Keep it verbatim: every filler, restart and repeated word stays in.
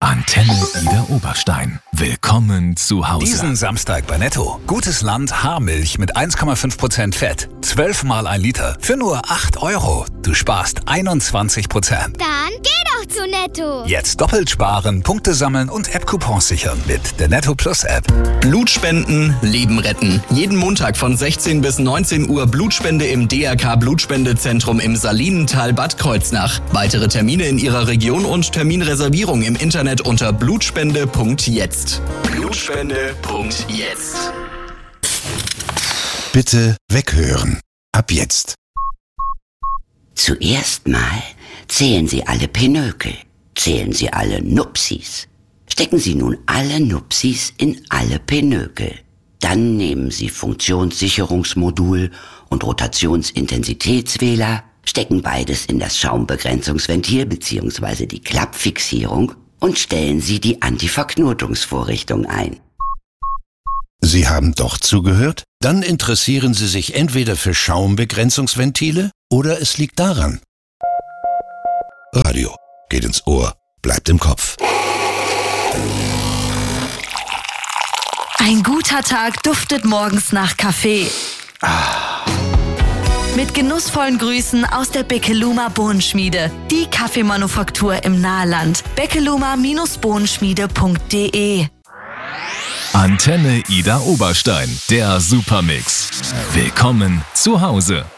Antenne Ida Oberstein. Willkommen zu Hause. Diesen Samstag bei Netto. Gutes Land Haarmilch mit eins Komma fünf Prozent Fett. zwölf mal ein Liter. Für nur acht Euro. Du sparst einundzwanzig Prozent. Dann geh doch zu Netto. Jetzt doppelt sparen, Punkte sammeln und App-Coupons sichern mit der Netto Plus App. Blutspenden, Leben retten. Jeden Montag von sechzehn bis neunzehn Uhr Blutspende im D R K Blutspendezentrum im Salinental Bad Kreuznach. Weitere Termine in Ihrer Region und Terminreservierung im Internet unter blutspende punkt jetzt. blutspende punkt jetzt. Bitte weghören. Ab jetzt. Zuerst mal zählen Sie alle Pinökel. Zählen Sie alle Nupsis. Stecken Sie nun alle Nupsis in alle Pinökel. Dann nehmen Sie Funktionssicherungsmodul und Rotationsintensitätswähler, stecken beides in das Schaumbegrenzungsventil bzw. die Klappfixierung und stellen Sie die Antiverknotungsvorrichtung ein. Sie haben doch zugehört? Dann interessieren Sie sich entweder für Schaumbegrenzungsventile oder es liegt daran. Radio geht ins Ohr, bleibt im Kopf. Ein guter Tag duftet morgens nach Kaffee. Ah. Mit genussvollen Grüßen aus der Beckeluma Bohnenschmiede. Die Kaffeemanufaktur im Nahland. beckeluma Bohnenschmiede punkt de. Antenne Ida Oberstein, der Supermix. Willkommen zu Hause.